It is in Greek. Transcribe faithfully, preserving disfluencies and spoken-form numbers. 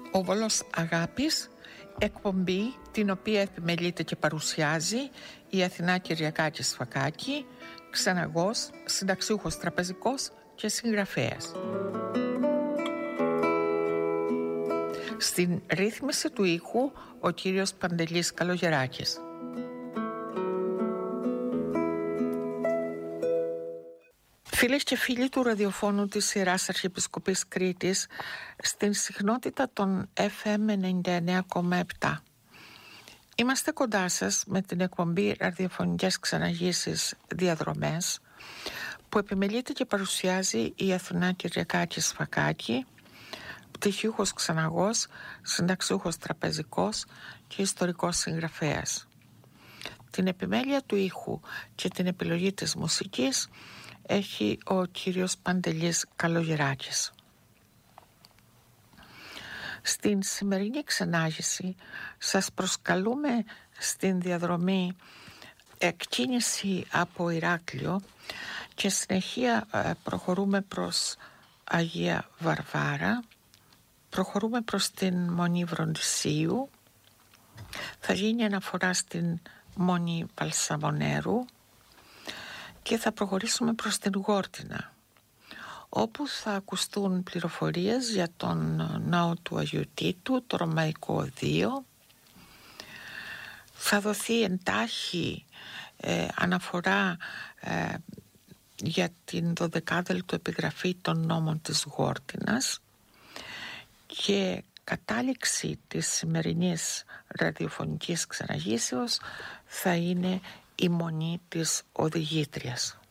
Ο Βόλος Αγάπης, εκπομπή την οποία επιμελείται και παρουσιάζει η Αθηνά Κυριακάκη Σφακάκη, ξεναγός, συνταξιούχος τραπεζικός και συγγραφέας. Στην ρύθμιση του ήχου ο κύριος Παντελής Καλογεράκης. Φίλες και φίλοι του ραδιοφώνου της Ιεράς Αρχιεπισκοπής Κρήτης, στην συχνότητα των εφ εμ ενενήντα εννέα κόμμα επτά. Είμαστε κοντά σας με την εκπομπή ραδιοφωνικές ξεναγήσεις Διαδρομές, που επιμελείται και παρουσιάζει η Αθηνά Κυριακάκη Σφακάκη, πτυχιούχος ξεναγός, συνταξιούχος τραπεζικός και ιστορικός συγγραφέας. Την επιμέλεια του ήχου και την επιλογή της μουσικής έχει ο κύριος Παντελής Καλογεράκης. Στην σημερινή ξενάγηση σας προσκαλούμε στην διαδρομή εκκίνηση από Ηράκλειο και συνεχεία προχωρούμε προς Αγία Βαρβάρα, προχωρούμε προς την Μονή Βροντισίου, θα γίνει αναφορά στην Μονή Παλσαμονέρου και θα προχωρήσουμε προς την Γόρτινα, όπου θα ακουστούν πληροφορίες για τον ναό του Αγίου Τίτου, το Ρωμαϊκό Οδείο. Θα δοθεί εντάχει ε, αναφορά ε, για την δωδεκάδελτο επιγραφή των νόμων της Γόρτινας και κατάληξη της σημερινής ραδιοφωνικής ξεναγήσεως θα είναι η Μονή της Οδηγήτριας.